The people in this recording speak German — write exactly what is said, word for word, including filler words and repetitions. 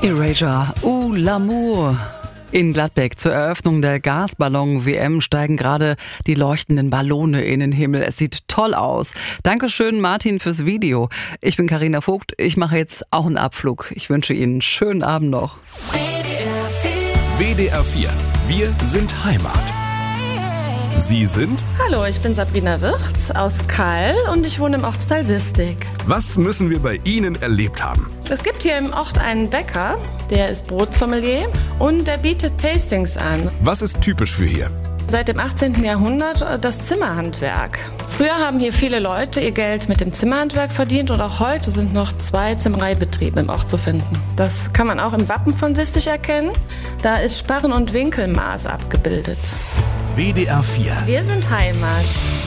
Erasure, ou l'amour. In Gladbeck zur Eröffnung der Gasballon-W M steigen gerade die leuchtenden Ballone in den Himmel. Es sieht toll aus. Dankeschön, Martin, fürs Video. Ich bin Carina Vogt. Ich mache jetzt auch einen Abflug. Ich wünsche Ihnen einen schönen Abend noch. W D R vier. Wir sind Heimat. Sie sind? Hallo, ich bin Sabrina Wirz aus Kall und ich wohne im Ortsteil Sistig. Was müssen wir bei Ihnen erlebt haben? Es gibt hier im Ort einen Bäcker, der ist Brotsommelier und der bietet Tastings an. Was ist typisch für hier? Seit dem achtzehnten Jahrhundert das Zimmerhandwerk. Früher haben hier viele Leute ihr Geld mit dem Zimmerhandwerk verdient und auch heute sind noch zwei Zimmereibetriebe im Ort zu finden. Das kann man auch im Wappen von Sistig erkennen. Da ist Sparren- und Winkelmaß abgebildet. W D R vier. Wir sind Heimat.